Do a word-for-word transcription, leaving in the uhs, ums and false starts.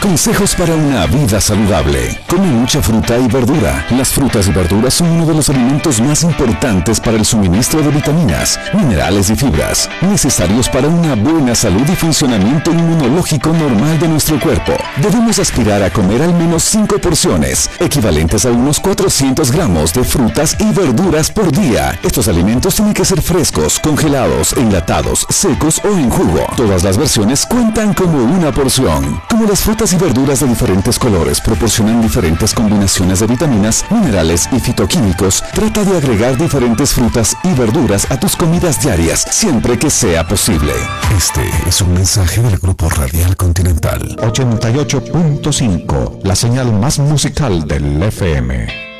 Consejos para una vida saludable. Come mucha fruta y verdura. Las frutas y verduras son uno de los alimentos más importantes para el suministro de vitaminas, minerales y fibras, necesarios para una buena salud y funcionamiento inmunológico normal de nuestro cuerpo. Debemos aspirar a comer al menos cinco porciones, equivalentes a unos cuatrocientos gramos de frutas y verduras por día. Estos alimentos tienen que ser frescos, congelados, enlatados, secos o en jugo. Todas las versiones cuentan como una porción. Como las frutas y verduras de diferentes colores proporcionan diferentes combinaciones de vitaminas, minerales y fitoquímicos, trata de agregar diferentes frutas y verduras a tus comidas diarias, siempre que sea posible. Este es un mensaje del Grupo Radial Continental. ochenta y ocho punto cinco, la señal más musical del F M.